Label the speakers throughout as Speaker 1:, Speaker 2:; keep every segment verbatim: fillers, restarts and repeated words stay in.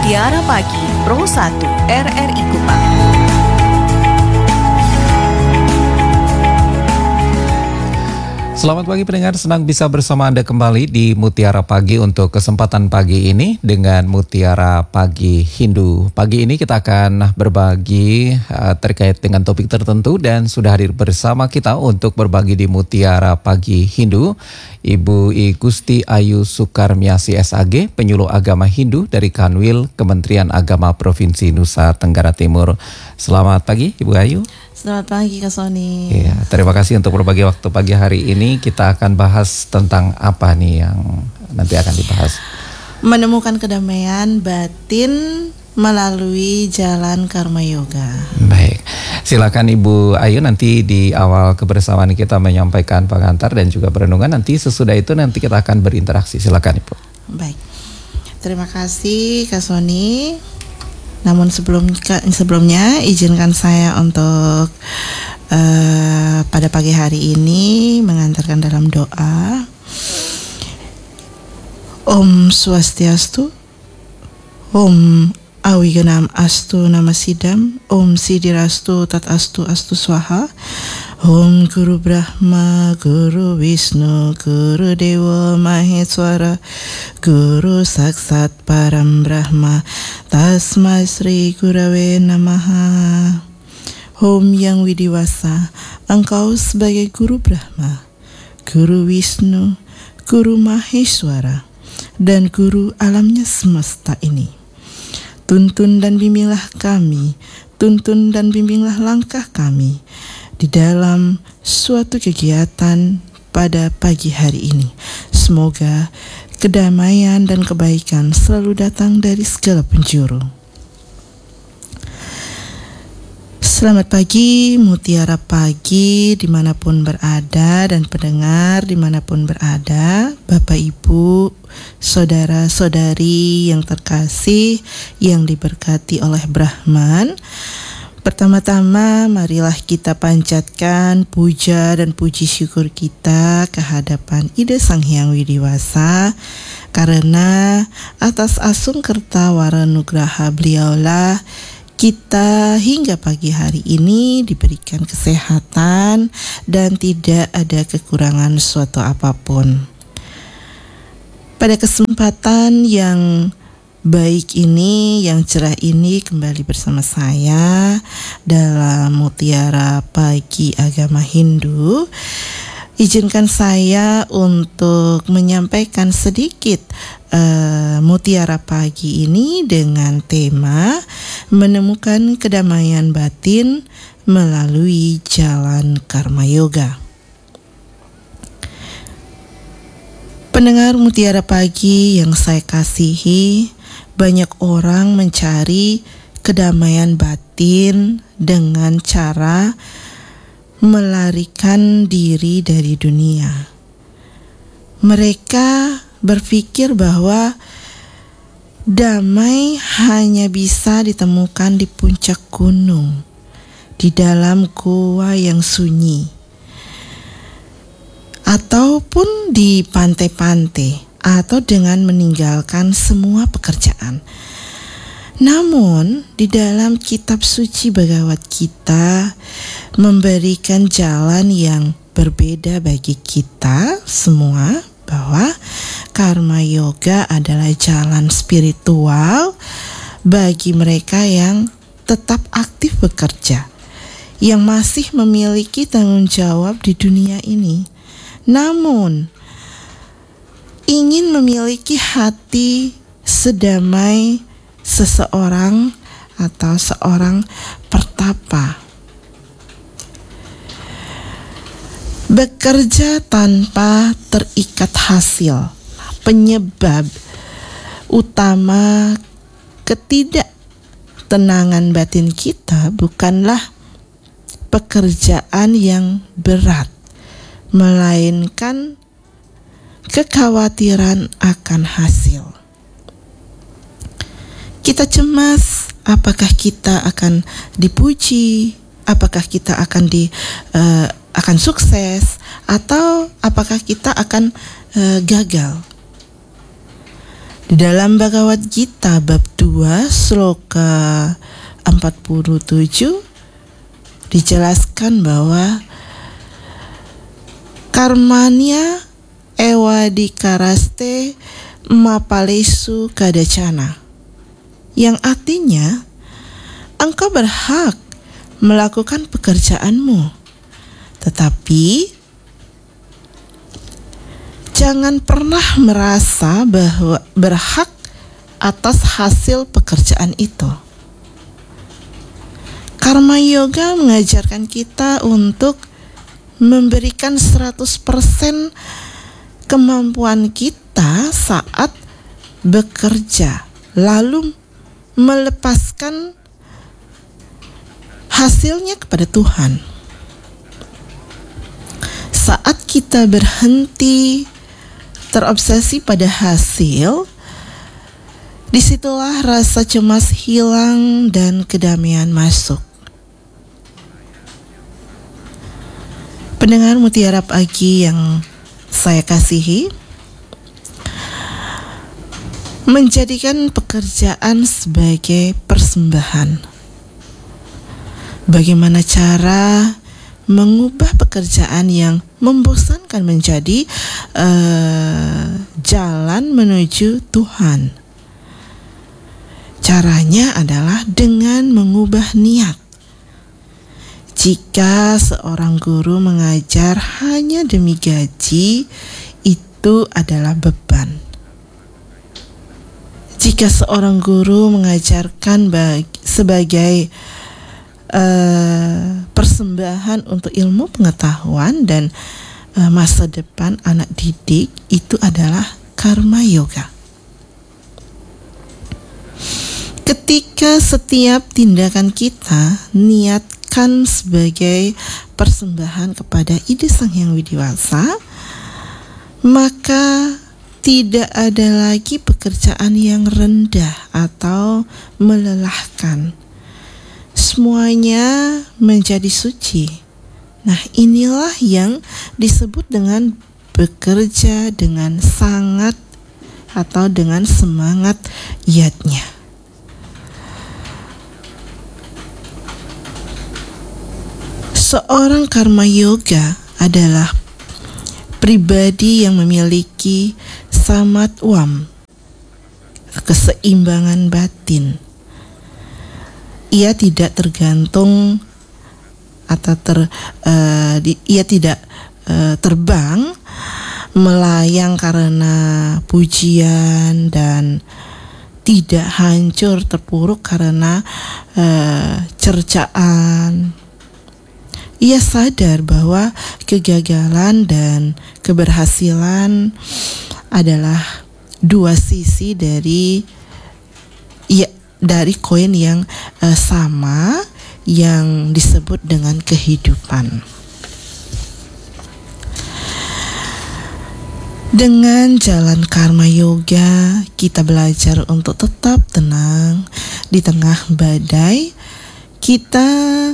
Speaker 1: Mutiara Pagi Pro satu R R I Kupang.
Speaker 2: Selamat pagi pendengar, senang bisa bersama Anda kembali di Mutiara Pagi untuk kesempatan pagi ini dengan Mutiara Pagi Hindu. Pagi ini kita akan berbagi uh, terkait dengan topik tertentu dan sudah hadir bersama kita untuk berbagi di Mutiara Pagi Hindu Ibu I Gusti Ayu Sukarmiasi S A G, penyuluh agama Hindu dari Kanwil Kementerian Agama Provinsi Nusa Tenggara Timur. Selamat pagi Ibu Ayu.
Speaker 3: Selamat pagi Kak Sony.
Speaker 2: Ya, terima kasih untuk berbagi waktu pagi hari ini. Kita akan bahas tentang apa nih yang nanti akan dibahas?
Speaker 3: Menemukan kedamaian batin melalui jalan Karma Yoga.
Speaker 2: Baik, silakan Ibu Ayu nanti di awal kebersamaan kita menyampaikan pengantar dan juga perenungan. Nanti sesudah itu nanti kita akan berinteraksi. Silakan Ibu.
Speaker 3: Baik, terima kasih Kak Sony. Namun sebelum sebelumnya izinkan saya untuk uh, pada pagi hari ini mengantarkan dalam doa. Om Swastiastu, Om Awiganam Astu Namasidam, Om Sidirastu Tat Astu Astu Swaha, Om Guru Brahma, Guru Wisnu, Guru Dewa Maheswara, Guru Saksat Param Brahma, Tasmai Sri Gurave Namaha. Om Yang Widiwasa, Engkau sebagai Guru Brahma, Guru Wisnu, Guru Maheswara, dan Guru alamnya semesta ini. Tuntun dan bimbinglah kami, tuntun dan bimbinglah langkah kami di dalam suatu kegiatan pada pagi hari ini. Semoga kedamaian dan kebaikan selalu datang dari segala penjuru. Selamat pagi Mutiara Pagi dimanapun berada dan pendengar dimanapun berada, Bapak Ibu, saudara-saudari yang terkasih yang diberkati oleh Brahman. Pertama-tama marilah kita panjatkan puja dan puji syukur kita ke hadapan Ida Sang Hyang Widiwasa, karena atas asung kerta waranugraha beliaulah kita hingga pagi hari ini diberikan kesehatan dan tidak ada kekurangan suatu apapun. Pada kesempatan yang baik ini, yang cerah ini, kembali bersama saya dalam Mutiara Pagi Agama Hindu. Izinkan saya untuk menyampaikan sedikit uh, Mutiara Pagi ini dengan tema menemukan kedamaian batin melalui jalan Karma Yoga. Pendengar Mutiara Pagi yang saya kasihi, banyak orang mencari kedamaian batin dengan cara melarikan diri dari dunia. Mereka berpikir bahwa damai hanya bisa ditemukan di puncak gunung, di dalam gua yang sunyi, ataupun di pantai-pantai, atau dengan meninggalkan semua pekerjaan. Namun, di dalam kitab suci Bhagavad Gita memberikan jalan yang berbeda bagi kita semua, bahwa Karma Yoga adalah jalan spiritual bagi mereka yang tetap aktif bekerja, yang masih memiliki tanggung jawab di dunia ini, namun ingin memiliki hati sedamai seseorang atau seorang pertapa. Bekerja tanpa terikat hasil. Penyebab utama ketidaktenangan batin kita bukanlah pekerjaan yang berat, melainkan kekhawatiran akan hasil. Kita cemas, apakah kita akan dipuji, apakah kita akan di uh, akan sukses, atau apakah kita akan uh, gagal. Di dalam Bhagavad Gita bab dua sloka empat puluh tujuh dijelaskan bahwa karmanya ewadikaraste mapalesu kadacana, yang artinya engkau berhak melakukan pekerjaanmu, tetapi jangan pernah merasa bahwa berhak atas hasil pekerjaan itu. Karma Yoga mengajarkan kita untuk memberikan seratus persen kemampuan kita saat bekerja, lalu melepaskan hasilnya kepada Tuhan. Saat kita berhenti terobsesi pada hasil, disitulah rasa cemas hilang dan kedamaian masuk. Pendengar Mutiara Pagi yang saya kasihi, menjadikan pekerjaan sebagai persembahan. Bagaimana cara mengubah pekerjaan yang membosankan menjadi uh, jalan menuju Tuhan? Caranya adalah dengan mengubah niat. Jika seorang guru mengajar hanya demi gaji, itu adalah beban. Jika seorang guru mengajarkan bagi, sebagai uh, persembahan untuk ilmu pengetahuan dan uh, masa depan anak didik, itu adalah karma yoga. Ketika setiap tindakan kita niatkan sebagai persembahan kepada ide Sang Hyang Widiwasa, maka tidak ada lagi pekerjaan yang rendah atau melelahkan. Semuanya menjadi suci. Nah, inilah yang disebut dengan bekerja dengan sangat atau dengan semangat yatnya. Seorang karma yoga adalah pribadi yang memiliki samatwam, keseimbangan batin. Ia tidak tergantung atau ter, uh, di, ia tidak uh, terbang melayang karena pujian dan tidak hancur terpuruk karena uh, cercaan. Ia sadar bahwa kegagalan dan keberhasilan adalah dua sisi dari ya, dari koin yang uh, sama yang disebut dengan kehidupan. Dengan jalan karma yoga, kita belajar untuk tetap tenang di tengah badai. Kita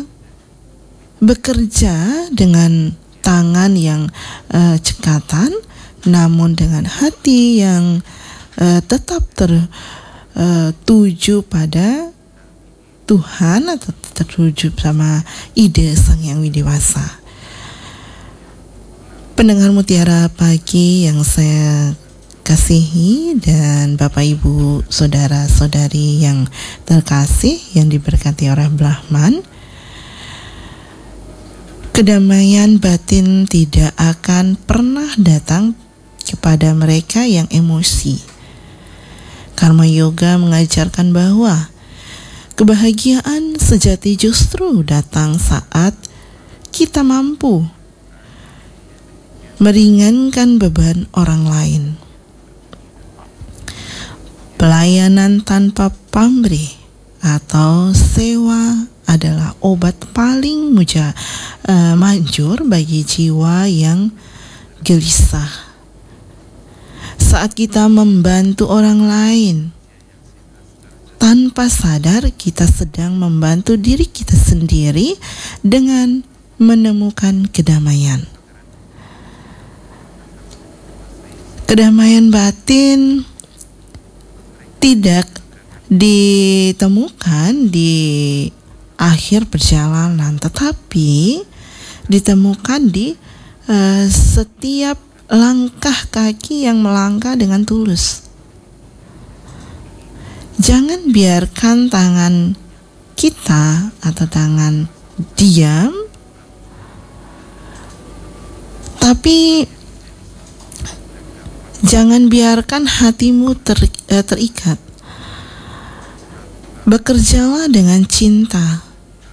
Speaker 3: bekerja dengan tangan yang uh, cekatan, namun dengan hati yang uh, tetap tertuju uh, pada Tuhan atau tertuju sama ide Sang Hyang Widiwasa. Pendengar Mutiara Pagi yang saya kasihi dan Bapak Ibu saudara-saudari yang terkasih yang diberkati oleh Brahman, kedamaian batin tidak akan pernah datang kepada mereka yang emosi. Karma yoga mengajarkan bahwa kebahagiaan sejati justru datang saat kita mampu meringankan beban orang lain. Pelayanan tanpa pamrih atau sewa adalah obat paling muja, uh, manjur bagi jiwa yang gelisah. Saat kita membantu orang lain, tanpa sadar kita sedang membantu diri kita sendiri dengan menemukan kedamaian. Kedamaian batin tidak ditemukan di akhir perjalanan, tetapi ditemukan di uh, setiap langkah kaki yang melangkah dengan tulus. Jangan biarkan tangan kita atau tangan diam, tapi jangan biarkan hatimu ter, eh, terikat. Bekerjalah dengan cinta.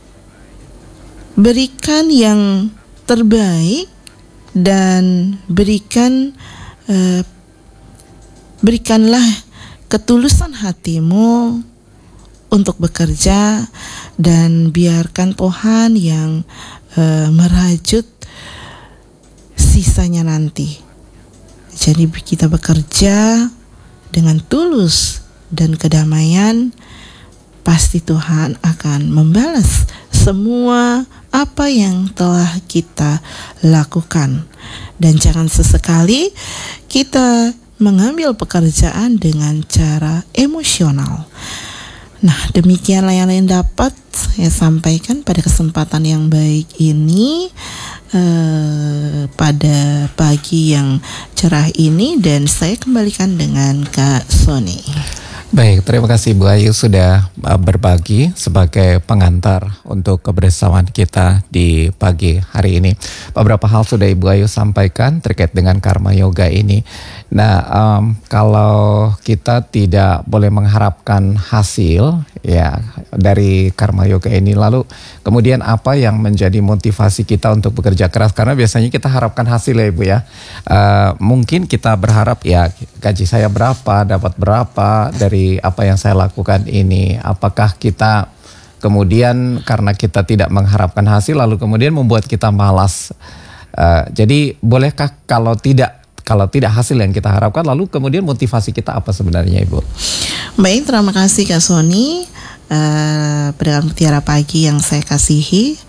Speaker 3: Berikan yang terbaik dan berikan eh, berikanlah ketulusan hatimu untuk bekerja, dan biarkan Tuhan yang uh, merajut sisanya nanti. Jadi kita bekerja dengan tulus dan kedamaian, pasti Tuhan akan membalas semua apa yang telah kita lakukan. Dan jangan sesekali kita mengambil pekerjaan dengan cara emosional. Nah, demikianlah yang lain dapat saya sampaikan pada kesempatan yang baik ini, eh, pada pagi yang cerah ini, dan saya kembalikan dengan Kak Sony.
Speaker 2: Baik, terima kasih Bu Ayu sudah berbagi sebagai pengantar untuk kebersamaan kita di pagi hari ini. Beberapa hal sudah Ibu Ayu sampaikan terkait dengan karma yoga ini. Nah, um, kalau kita tidak boleh mengharapkan hasil ya dari karma yoga ini, lalu kemudian apa yang menjadi motivasi kita untuk bekerja keras? Karena biasanya kita harapkan hasil ya Ibu ya. Uh, mungkin kita berharap ya gaji saya berapa, dapat berapa dari apa yang saya lakukan ini. Apakah kita kemudian karena kita tidak mengharapkan hasil lalu kemudian membuat kita malas? Uh, jadi bolehkah kalau tidak kalau tidak hasil yang kita harapkan, lalu kemudian motivasi kita apa sebenarnya Ibu?
Speaker 3: Baik, terima kasih Kak Sony. Uh, Pendengar Mutiara Pagi yang saya kasihi,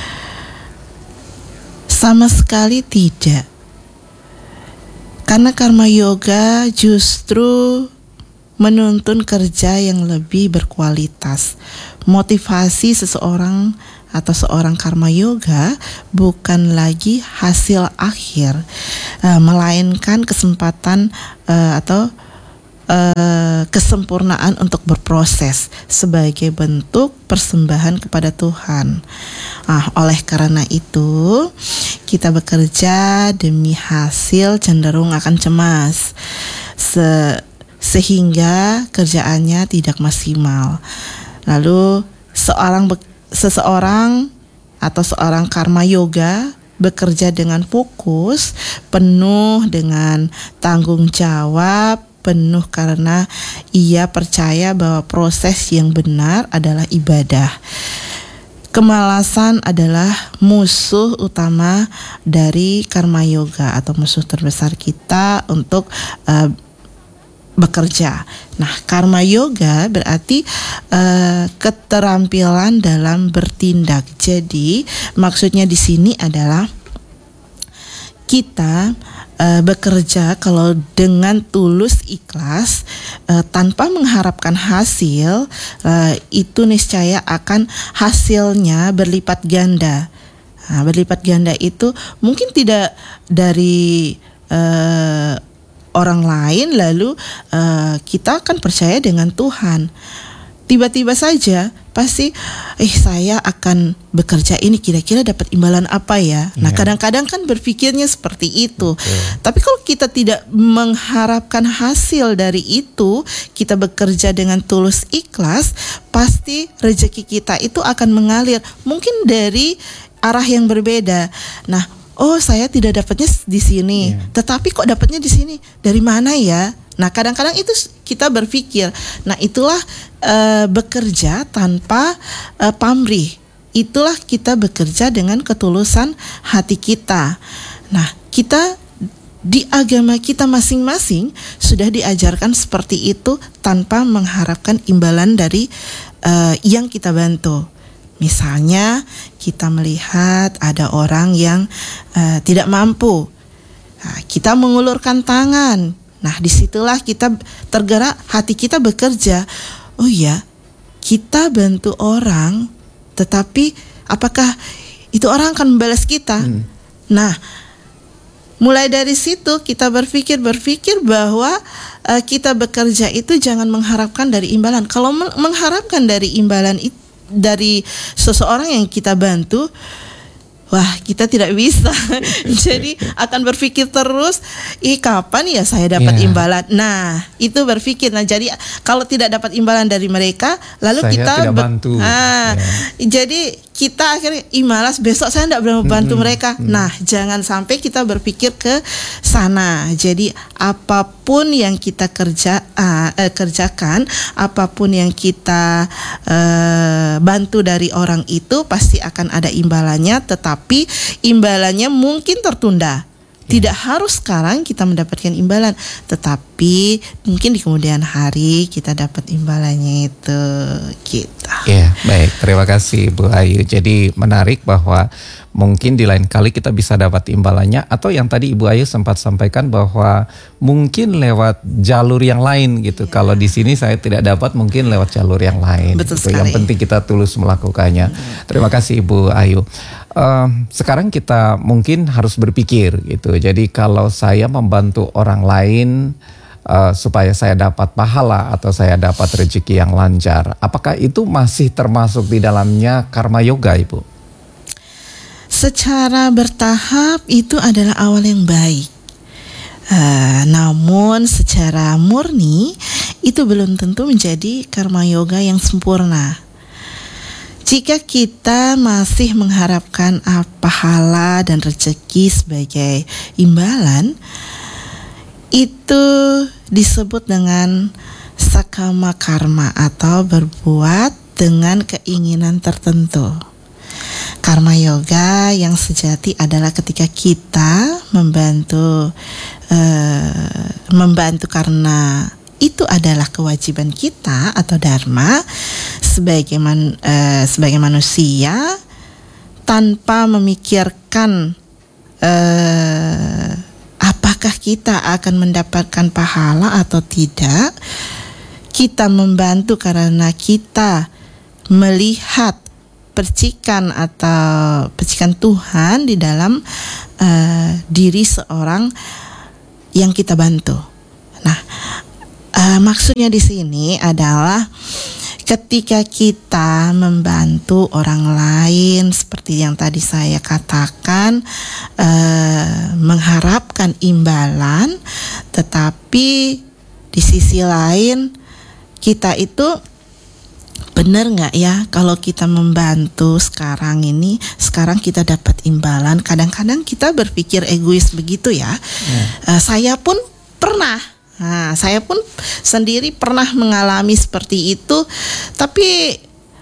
Speaker 3: sama sekali tidak. Karena karma yoga justru menuntun kerja yang lebih berkualitas. Motivasi seseorang atau seorang karma yoga bukan lagi hasil akhir, uh, melainkan kesempatan uh, atau uh, kesempurnaan untuk berproses sebagai bentuk persembahan kepada Tuhan. Ah, oleh karena itu, kita bekerja demi hasil cenderung akan cemas, se- sehingga kerjaannya tidak maksimal. Lalu seorang be- seseorang atau seorang karma yoga bekerja dengan fokus, penuh dengan tanggung jawab, penuh karena ia percaya bahwa proses yang benar adalah ibadah. Kemalasan adalah musuh utama dari karma yoga atau musuh terbesar kita untuk uh, bekerja. Nah, karma yoga berarti uh, keterampilan dalam bertindak. Jadi, maksudnya di sini adalah kita uh, bekerja kalau dengan tulus ikhlas, uh, tanpa mengharapkan hasil, uh, itu niscaya akan hasilnya berlipat ganda. Nah, berlipat ganda itu mungkin tidak dari uh, orang lain, lalu uh, kita akan percaya dengan Tuhan. Tiba-tiba saja pasti, eh saya akan bekerja ini kira-kira dapat imbalan apa ya? Nah, yeah. kadang-kadang kan berpikirnya seperti itu. Okay. Tapi kalau kita tidak mengharapkan hasil dari itu, kita bekerja dengan tulus ikhlas, pasti rezeki kita itu akan mengalir. Mungkin dari arah yang berbeda. Nah, oh saya tidak dapatnya di sini, yeah. tetapi kok dapatnya di sini? Dari mana ya? Nah, kadang-kadang itu kita berpikir. Nah, itulah uh, bekerja tanpa uh, pamrih. Itulah kita bekerja dengan ketulusan hati kita. Nah, kita di agama kita masing-masing sudah diajarkan seperti itu tanpa mengharapkan imbalan dari uh, yang kita bantu. Misalnya kita melihat ada orang yang uh, tidak mampu, nah, kita mengulurkan tangan. Nah, disitulah kita tergerak, hati kita bekerja. Oh ya, kita bantu orang, tetapi apakah itu orang akan membalas kita? Hmm. Nah, mulai dari situ kita berpikir berpikir bahwa uh, kita bekerja itu jangan mengharapkan dari imbalan. Kalau men- mengharapkan dari imbalan itu, dari seseorang yang kita bantu, wah, kita tidak bisa. Jadi akan berpikir terus, ih kapan ya saya dapat yeah. imbalan. Nah, itu berpikir. Nah, jadi kalau tidak dapat imbalan dari mereka, lalu
Speaker 2: saya
Speaker 3: kita
Speaker 2: tidak bantu.
Speaker 3: Ah, yeah. Jadi kita akhirnya ih malas, besok saya tidak boleh membantu mm-hmm. mereka. Mm-hmm. Nah, jangan sampai kita berpikir ke sana. Jadi apapun yang kita kerja uh, eh, kerjakan, apapun yang kita uh, bantu dari orang itu pasti akan ada imbalannya, tetapi imbalannya mungkin tertunda. Tidak harus sekarang kita mendapatkan imbalan, tetapi mungkin di kemudian hari kita dapat imbalannya itu kita.
Speaker 2: Ya, baik. Terima kasih Bu Ayu. Jadi menarik bahwa mungkin di lain kali kita bisa dapat imbalannya, atau yang tadi Ibu Ayu sempat sampaikan bahwa mungkin lewat jalur yang lain gitu. Ya. Kalau di sini saya tidak dapat, mungkin lewat jalur yang lain.
Speaker 3: Betul
Speaker 2: gitu.
Speaker 3: sekali.
Speaker 2: Yang penting kita tulus melakukannya. Hmm. Terima kasih Ibu Ayu. Uh, sekarang kita mungkin harus berpikir gitu. Jadi kalau saya membantu orang lain uh, supaya saya dapat pahala atau saya dapat rezeki yang lancar, apakah itu masih termasuk di dalamnya karma yoga, Ibu?
Speaker 3: Secara bertahap itu adalah awal yang baik. Uh, namun secara murni itu belum tentu menjadi karma yoga yang sempurna. Jika kita masih mengharapkan pahala dan rezeki sebagai imbalan, itu disebut dengan sakama karma atau berbuat dengan keinginan tertentu. Karma yoga yang sejati adalah ketika kita membantu uh, membantu karena itu adalah kewajiban kita atau dharma sebagai man, uh, sebagai manusia, tanpa memikirkan uh, apakah kita akan mendapatkan pahala atau tidak. Kita membantu karena kita melihat percikan atau percikan Tuhan di dalam uh, diri seorang yang kita bantu. Nah, uh, maksudnya di sini adalah ketika kita membantu orang lain seperti yang tadi saya katakan, uh, mengharapkan imbalan, tetapi di sisi lain kita itu benar nggak ya kalau kita membantu sekarang ini, sekarang kita dapat imbalan. Kadang-kadang kita berpikir egois begitu ya. Hmm. Uh, saya pun pernah, nah, saya pun sendiri pernah mengalami seperti itu. Tapi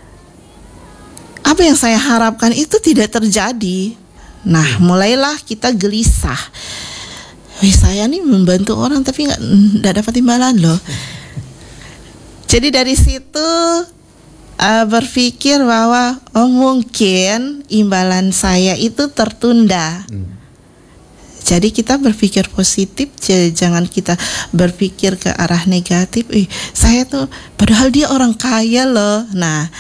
Speaker 3: apa yang saya harapkan itu tidak terjadi. Nah, mulailah kita gelisah. Wih, saya nih membantu orang tapi nggak nggak dapat imbalan loh. Jadi dari situ uh, berpikir bahwa oh mungkin imbalan saya itu tertunda. Hmm. Jadi kita berpikir positif, jangan kita berpikir ke arah negatif. Ih, saya tuh padahal dia orang kaya loh. Nah,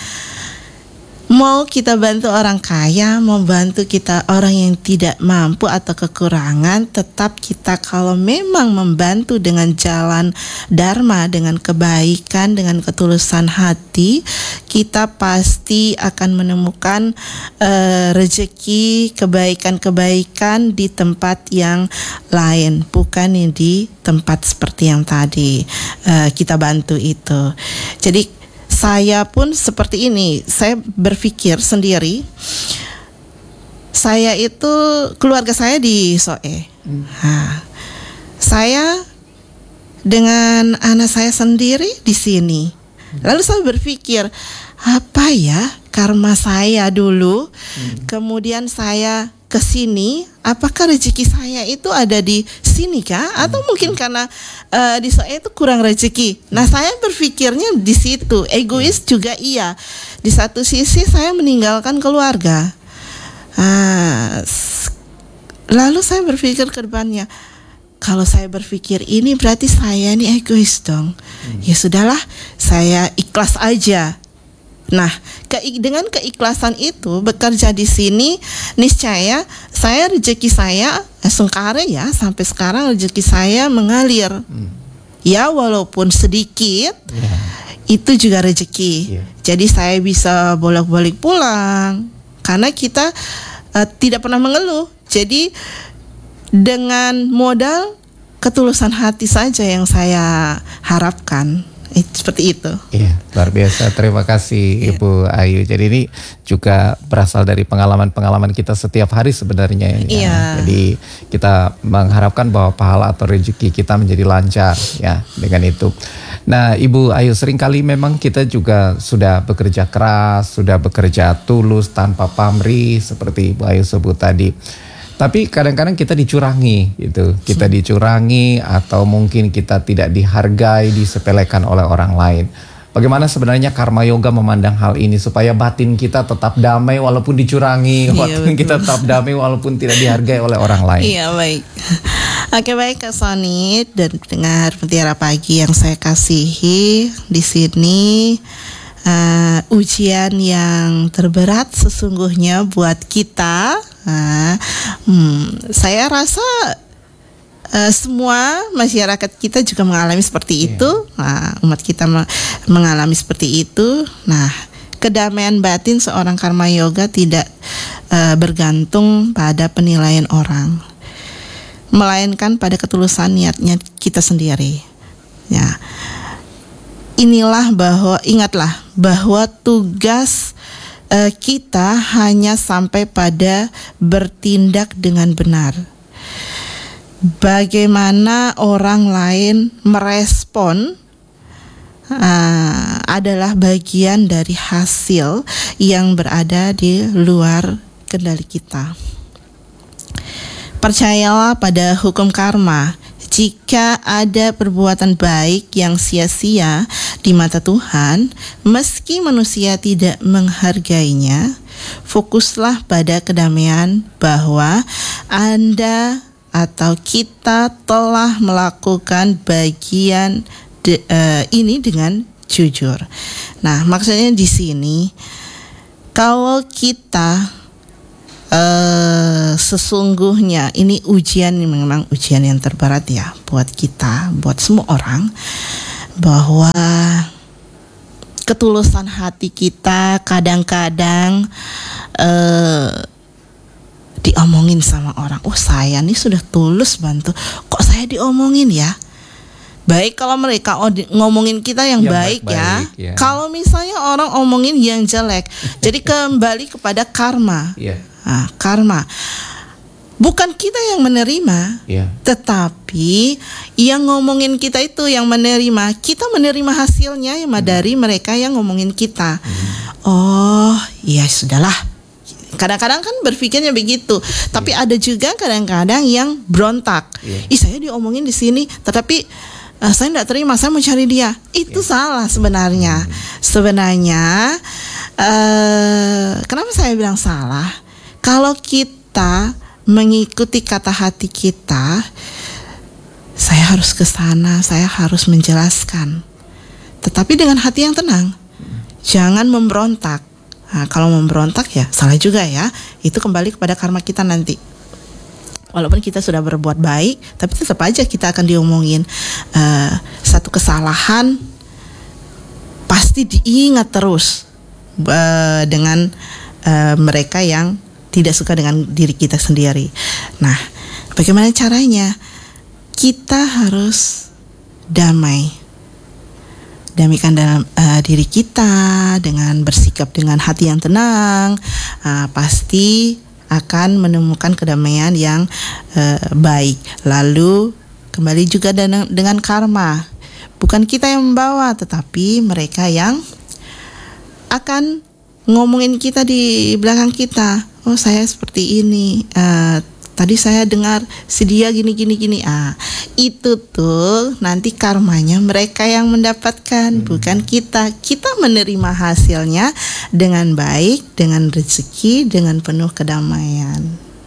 Speaker 3: mau kita bantu orang kaya, mau bantu kita orang yang tidak mampu atau kekurangan, tetap kita kalau memang membantu dengan jalan dharma, dengan kebaikan, dengan ketulusan hati, kita pasti akan menemukan uh, rezeki, kebaikan-kebaikan di tempat yang lain, bukan di tempat seperti yang tadi uh, kita bantu itu. Jadi saya pun seperti ini, saya berpikir sendiri, saya itu keluarga saya di Soe, hmm. nah, saya dengan anak saya sendiri di sini. hmm. Lalu saya berpikir, apa ya karma saya dulu, hmm. kemudian saya ke sini, apakah rezeki saya itu ada di sini kah? Atau hmm. mungkin karena uh, di saya itu kurang rezeki. Nah, saya berpikirnya di situ, egois juga iya. Di satu sisi saya meninggalkan keluarga. Uh, lalu saya berpikir ke depannya, kalau saya berpikir ini berarti saya nih egois dong. Hmm. Ya sudahlah, saya ikhlas aja. Nah, ke- dengan keikhlasan itu bekerja di sini, niscaya saya rezeki saya eh, sengkare ya, sampai sekarang rezeki saya mengalir. Hmm. Ya walaupun sedikit, yeah. itu juga rezeki. Yeah. Jadi saya bisa bolak-balik pulang karena kita uh, tidak pernah mengeluh. Jadi dengan modal ketulusan hati saja yang saya harapkan. Eh, seperti itu.
Speaker 2: Iya, luar biasa. Terima kasih Ibu Ayu. Jadi ini juga berasal dari pengalaman-pengalaman kita setiap hari sebenarnya. Ya.
Speaker 3: Iya.
Speaker 2: Jadi kita mengharapkan bahwa pahala atau rezeki kita menjadi lancar ya dengan itu. Nah, Ibu Ayu, seringkali memang kita juga sudah bekerja keras, sudah bekerja tulus tanpa pamrih seperti Ibu Ayu sebut tadi. Tapi kadang-kadang kita dicurangi gitu, kita dicurangi atau mungkin kita tidak dihargai, disepelekan oleh orang lain. Bagaimana sebenarnya Karma Yoga memandang hal ini supaya batin kita tetap damai walaupun dicurangi,
Speaker 3: iya,
Speaker 2: batin kita tetap damai walaupun tidak dihargai oleh orang lain.
Speaker 3: Iya, baik. Oke, baik Kak Sonit dan pendengar Mutiara Pagi yang saya kasihi, di sini Uh, ujian yang terberat sesungguhnya buat kita. Uh, hmm, saya rasa uh, semua masyarakat kita juga mengalami seperti yeah. itu. Uh, umat kita me- mengalami seperti itu. Nah, kedamaian batin seorang Karma Yoga tidak uh, bergantung pada penilaian orang, melainkan pada ketulusan niatnya kita sendiri. Ya. Inilah bahwa ingatlah bahwa tugas uh, kita hanya sampai pada bertindak dengan benar. Bagaimana orang lain merespon uh, adalah bagian dari hasil yang berada di luar kendali kita. Percayalah pada hukum karma. Jika ada perbuatan baik yang sia-sia di mata Tuhan, meski manusia tidak menghargainya, fokuslah pada kedamaian bahwa Anda atau kita telah melakukan bagian de, uh, ini dengan jujur. Nah, maksudnya di sini, kalau kita Uh, sesungguhnya ini ujian, memang ujian yang terberat ya buat kita, buat semua orang, bahwa ketulusan hati kita kadang-kadang uh, diomongin sama orang. Oh, saya nih sudah tulus bantu, kok saya diomongin ya? Baik kalau mereka ngomongin kita yang, yang baik, baik ya. ya. Kalau misalnya orang omongin yang jelek, jadi kembali kepada karma. Yeah. Nah, karma bukan kita yang menerima, yeah. tetapi yang ngomongin kita itu yang menerima. Kita menerima hasilnya yang hmm. dari mereka yang ngomongin kita. Hmm. Oh, ya sudahlah. Kadang-kadang kan berpikirnya begitu, yeah. tapi ada juga kadang-kadang yang berontak. Yeah. Ih, saya diomongin di sini, tetapi uh, saya tidak terima. Saya mau cari dia. Itu yeah. salah sebenarnya. Hmm. Sebenarnya, uh, kenapa saya bilang salah? Kalau kita mengikuti kata hati kita, saya harus ke sana, saya harus menjelaskan. Tetapi dengan hati yang tenang, jangan memberontak. Nah, kalau memberontak ya salah juga ya. Itu kembali kepada karma kita nanti. Walaupun kita sudah berbuat baik, tapi tetap aja kita akan diomongin. Uh, satu kesalahan pasti diingat terus uh, dengan uh, mereka yang tidak suka dengan diri kita sendiri. Nah, bagaimana caranya? Kita harus damai. Damaikan dalam uh, diri kita dengan bersikap dengan hati yang tenang. Uh, pasti akan menemukan kedamaian yang uh, baik. Lalu kembali juga dengan, dengan karma. Bukan kita yang membawa, tetapi mereka yang akan ngomongin kita di belakang kita. Oh, saya seperti ini. Uh, tadi saya dengar si dia gini gini gini. Ah, itu tuh nanti karmanya mereka yang mendapatkan, hmm. bukan kita. Kita menerima hasilnya dengan baik, dengan rezeki, dengan penuh kedamaian.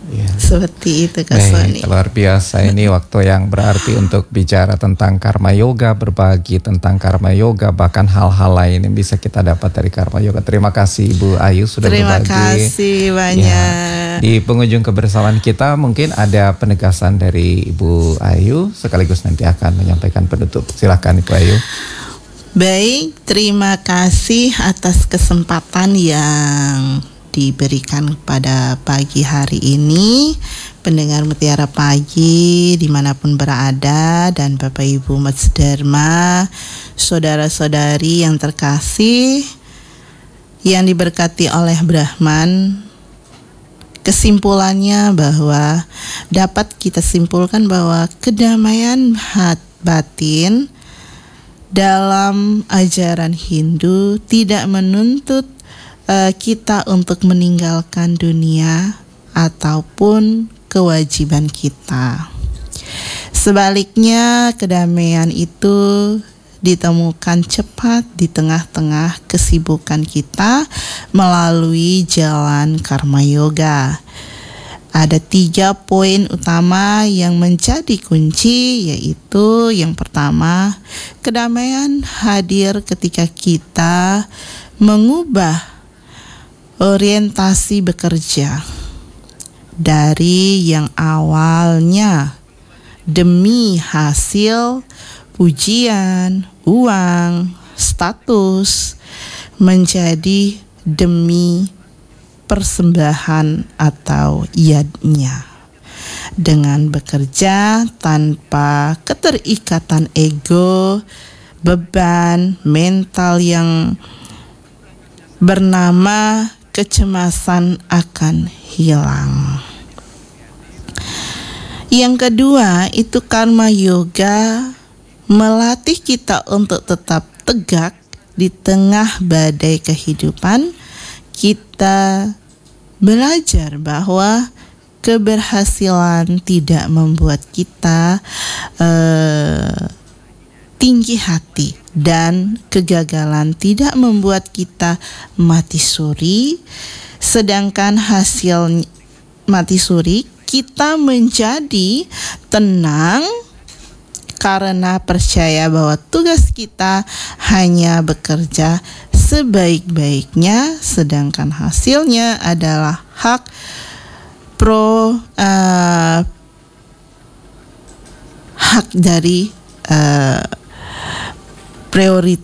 Speaker 2: Ya.
Speaker 3: Seperti itu Kak Sony.
Speaker 2: Baik, luar biasa ini waktu yang berarti untuk bicara tentang karma yoga, berbagi tentang karma yoga, bahkan hal-hal lain yang bisa kita dapat dari karma yoga. Terima kasih Ibu Ayu sudah
Speaker 3: Terima
Speaker 2: berbagi.
Speaker 3: Terima kasih banyak.
Speaker 2: Ya, di penghujung kebersamaan kita mungkin ada penegasan dari Ibu Ayu sekaligus nanti akan menyampaikan penutup. Silakan Ibu Ayu.
Speaker 3: Baik, terima kasih atas kesempatan yang diberikan pada pagi hari ini, pendengar Mutiara Pagi dimanapun berada, dan Bapak Ibu Mas Dharma, saudara-saudari yang terkasih yang diberkati oleh Brahman. Kesimpulannya bahwa dapat kita simpulkan bahwa kedamaian hat batin dalam ajaran Hindu tidak menuntut kita untuk meninggalkan dunia ataupun kewajiban kita. Sebaliknya, kedamaian itu ditemukan cepat di tengah-tengah kesibukan kita melalui jalan karma yoga. Ada tiga poin utama yang menjadi kunci, yaitu yang pertama, kedamaian hadir ketika kita mengubah orientasi bekerja dari yang awalnya demi hasil, pujian, uang, status menjadi demi persembahan atau yadnya. Dengan bekerja tanpa keterikatan ego, beban mental yang bernama kecemasan akan hilang. Yang kedua, itu karma yoga melatih kita untuk tetap tegak di tengah badai kehidupan. Kita belajar bahwa keberhasilan tidak membuat kita uh, tinggi hati, dan kegagalan tidak membuat kita mati suri. Sedangkan hasil mati suri, kita menjadi tenang karena percaya bahwa tugas kita hanya bekerja sebaik-baiknya, sedangkan hasilnya adalah hak pro uh, hak dari uh, prioritas